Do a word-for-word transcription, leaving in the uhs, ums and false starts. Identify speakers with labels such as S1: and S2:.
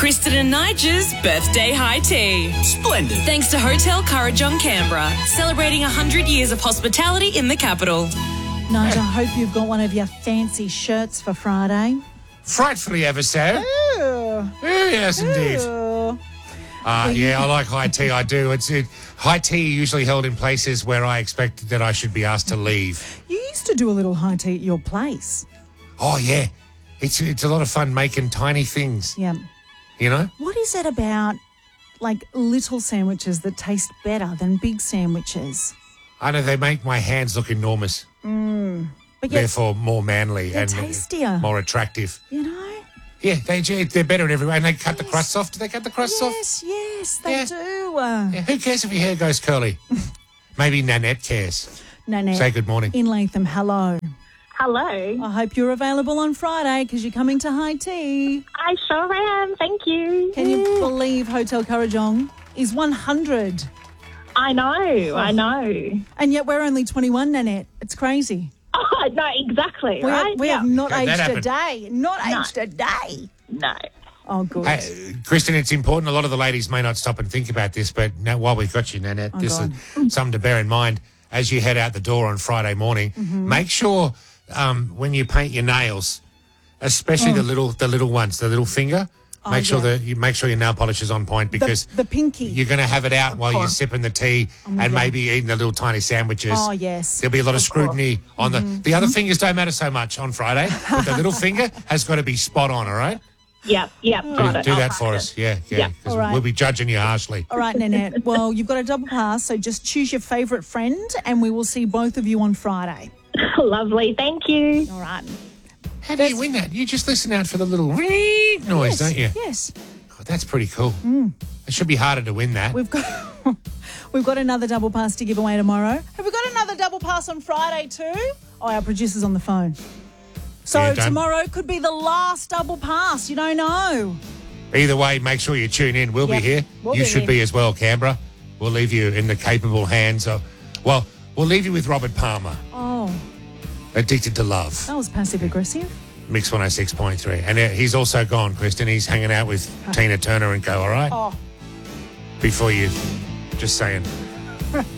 S1: Kristen and Nigel's birthday high tea.
S2: Splendid.
S1: Thanks to Hotel Currajong Canberra, celebrating one hundred years of hospitality in the capital.
S3: Nigel, I hope you've got one of your fancy shirts for Friday.
S4: Frightfully ever so.
S3: Ooh.
S4: Oh, yes, indeed.
S3: Ooh.
S4: Uh, yeah, I like high tea. I do. It's it, high tea usually held in places where I expect that I should be asked to leave.
S3: You used to do a little high tea at your place.
S4: Oh yeah, it's it's a lot of fun making tiny things.
S3: Yeah.
S4: You know.
S3: What is it about, like, little sandwiches that taste better than big sandwiches?
S4: I know they make my hands look enormous.
S3: Mm. But yet,
S4: Therefore, more manly
S3: they're
S4: and
S3: tastier.
S4: more attractive.
S3: You know.
S4: Yeah, they they're better in every way. And they cut yes. the crusts off. Do they cut the crusts
S3: yes,
S4: off?
S3: Yes, yes, they
S4: yeah.
S3: do. Uh,
S4: yeah, who cares if your hair goes curly? Maybe Nanette cares.
S3: Nanette.
S4: Say good morning.
S3: In Latham, hello.
S5: Hello.
S3: I hope you're available on Friday because you're coming to high tea.
S5: I sure am. Thank you.
S3: Can you believe Hotel Currajong is one hundred?
S5: I know. I know.
S3: And yet we're only twenty-one, Nanette. It's crazy.
S5: Oh, no, exactly,
S3: we
S5: right?
S3: Have, we
S5: yeah.
S3: have not
S4: How'd
S3: aged a day. Not
S5: No.
S3: aged a day.
S5: No.
S3: Oh, good.
S4: Uh, Kristen, it's important. A lot of the ladies may not stop and think about this, but now while we've got you, Nanette,
S3: Oh,
S4: this
S3: God.
S4: is something to bear in mind as you head out the door on Friday morning.
S3: Mm-hmm.
S4: Make sure um, when you paint your nails, especially
S3: Oh.
S4: the little the little ones, the little finger,
S3: Oh,
S4: make sure
S3: yeah.
S4: that you make sure your nail polish is on point because
S3: the, the pinky.
S4: you're going to have it out while you're
S5: course.
S4: sipping the tea
S3: my
S4: and
S3: God.
S4: maybe eating the little tiny sandwiches.
S3: Oh, yes.
S4: There'll be a lot of,
S5: Of
S4: scrutiny on
S3: Mm-hmm.
S4: the the other fingers don't matter so much on Friday, but the little finger has got to be spot on. All right.
S5: Yep, yep,
S4: Do,
S5: got it.
S4: do
S5: I'll
S4: that
S5: pass
S4: for
S5: it.
S4: us, yeah, yeah.
S5: Yeah.
S4: 'cause
S3: All right.
S4: We'll be judging you harshly.
S3: All right, Nanette. Well, you've got a double pass, so just choose your favourite friend and we will see both of you on Friday.
S5: Lovely. Thank you.
S3: All right.
S4: How do you win that? You just listen out for the little ring noise,
S3: yes,
S4: don't you?
S3: Yes.
S4: God, that's pretty cool. Mm. It should be harder to win that.
S3: We've got we've got another double pass to give away tomorrow. Have we got another double pass on Friday too? Oh, our producer's on the phone. So
S4: Yeah, don't-
S3: tomorrow could be the last double pass. You don't know.
S4: Either way, make sure you tune in. We'll
S3: Yep,
S4: be here.
S3: we'll
S4: you
S3: be
S4: should
S3: here.
S4: be as well, Canberra. We'll leave you in the capable hands of, well, we'll leave you with Robert Palmer,
S3: Oh,
S4: Addicted to Love,
S3: that was passive aggressive.
S4: Mix one oh six point three. And uh, he's also gone, Kristen. He's hanging out with Tina Turner and co, all right?
S3: Oh.
S4: Before you, just saying.